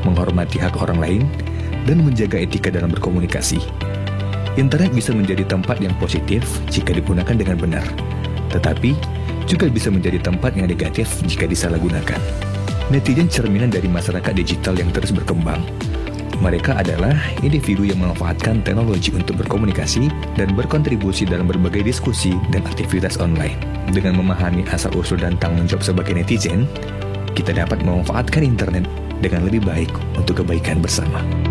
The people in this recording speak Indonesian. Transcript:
menghormati hak orang lain, dan menjaga etika dalam berkomunikasi. Internet bisa menjadi tempat yang positif jika digunakan dengan benar, tetapi juga bisa menjadi tempat yang negatif jika disalahgunakan. Netizen cerminan dari masyarakat digital yang terus berkembang. Mereka adalah individu yang memanfaatkan teknologi untuk berkomunikasi dan berkontribusi dalam berbagai diskusi dan aktivitas online. Dengan memahami asal-usul dan tanggung jawab sebagai netizen, kita dapat memanfaatkan internet dengan lebih baik untuk kebaikan bersama.